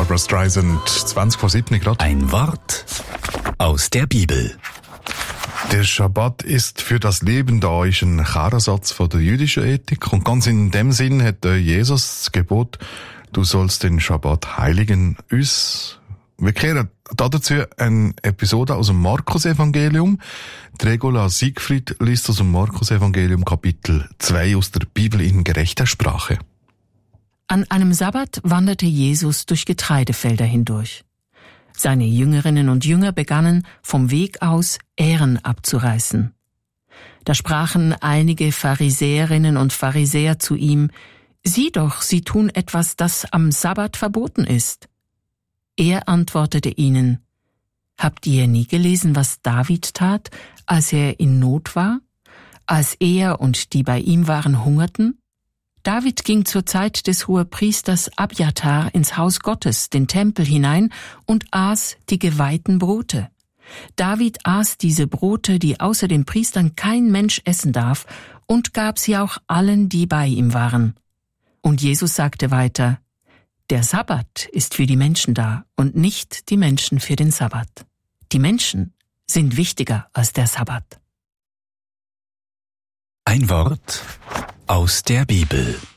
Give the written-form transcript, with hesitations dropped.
Barbra Streisand, 20 vor 7 gerade. Ein Wort aus der Bibel. Der Schabbat ist für das Leben da, ist ein Kernsatz von der jüdischen Ethik. Und ganz in dem Sinn hat Jesus das Gebot, du sollst den Schabbat heiligen, uns. Wir kehren dazu eine Episode aus dem Markus-Evangelium. Regula Siegfried liest aus dem Markus-Evangelium Kapitel 2 aus der Bibel in gerechter Sprache. An einem Sabbat wanderte Jesus durch Getreidefelder hindurch. Seine Jüngerinnen und Jünger begannen, vom Weg aus Ähren abzureißen. Da sprachen einige Pharisäerinnen und Pharisäer zu ihm: Sieh doch, sie tun etwas, das am Sabbat verboten ist. Er antwortete ihnen: Habt ihr nie gelesen, was David tat, als er in Not war, als er und die bei ihm waren hungerten? David ging zur Zeit des Hohepriesters Abjatar ins Haus Gottes, den Tempel hinein, und aß die geweihten Brote. David aß diese Brote, die außer den Priestern kein Mensch essen darf, und gab sie auch allen, die bei ihm waren. Und Jesus sagte weiter: Der Sabbat ist für die Menschen da und nicht die Menschen für den Sabbat. Die Menschen sind wichtiger als der Sabbat. Ein Wort aus der Bibel.